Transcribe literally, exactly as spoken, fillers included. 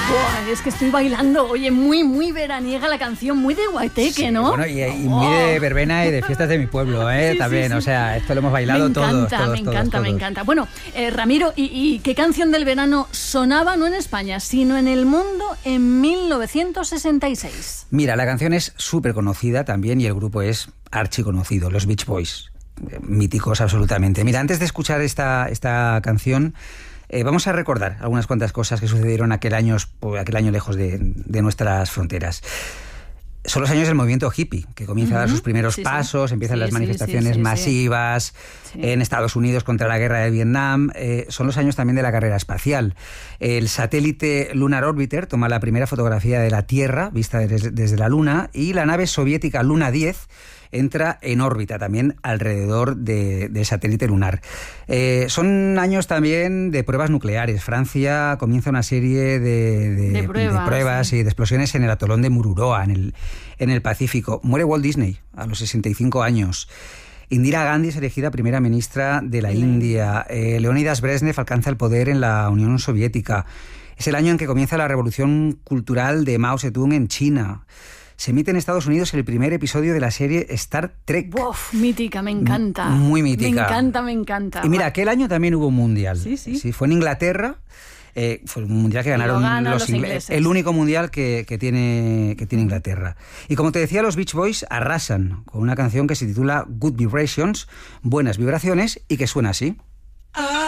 Buah, es que estoy bailando, oye, muy, muy veraniega la canción, muy de guateque, sí, ¿no? Bueno, y, y muy de verbena y de fiestas de mi pueblo, ¿eh? Sí, También, sí, sí. o sea, esto lo hemos bailado me encanta, todos, todos, Me encanta, todos, me todos. encanta. Bueno, eh, Ramiro, ¿y, ¿y qué canción del verano sonaba no en España, sino en el mundo en mil novecientos sesenta y seis? Mira, la canción es súper conocida también y el grupo es archiconocido, los Beach Boys, míticos absolutamente. Mira, antes de escuchar esta, esta canción... Eh, vamos a recordar algunas cuantas cosas que sucedieron aquel año, aquel año lejos de, de nuestras fronteras. Son los años del movimiento hippie, que comienza uh-huh. a dar sus primeros sí, pasos, sí. empiezan sí, las manifestaciones sí, sí, masivas sí. en Estados Unidos contra la guerra de Vietnam. Eh, son los años también de la carrera espacial. El satélite Lunar Orbiter toma la primera fotografía de la Tierra, vista desde, desde la Luna, y la nave soviética Luna diez entra en órbita también alrededor de, del satélite lunar. Eh, son años también de pruebas nucleares. Francia comienza una serie de, de, de pruebas, de pruebas sí. y de explosiones en el atolón de Mururoa, en el, en el Pacífico. Muere Walt Disney a los sesenta y cinco años. Indira Gandhi es elegida primera ministra de la India. Eh, Leonidas Brezhnev alcanza el poder en la Unión Soviética. Es el año en que comienza la revolución cultural de Mao Zedong en China. Se emite en Estados Unidos el primer episodio de la serie Star Trek. Uf, mítica, me encanta. Muy mítica. Me encanta, me encanta. Y mira, aquel año también hubo un mundial. Sí, sí. Sí, fue en Inglaterra. Eh, fue un mundial que ganaron ganan los, los ingleses. ingleses. El único mundial que, que, tiene, que tiene Inglaterra. Y como te decía, los Beach Boys arrasan con una canción que se titula Good Vibrations, buenas vibraciones, y que suena así.